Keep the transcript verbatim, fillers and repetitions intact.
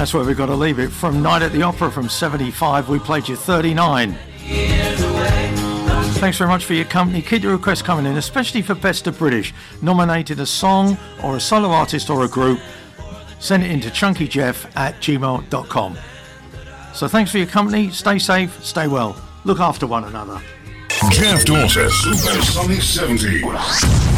that's where we've got to leave it. From Night at the Opera from seventy-five, we played you thirty-nine. Thanks very much for your company. Keep your requests coming in, especially for Best of British. Nominated a song or a solo artist or a group, send it in to chunkyjeff at gmail dot com. So thanks for your company. Stay safe, stay well. Look after one another. Jeff Dawson, Supersonic seventies.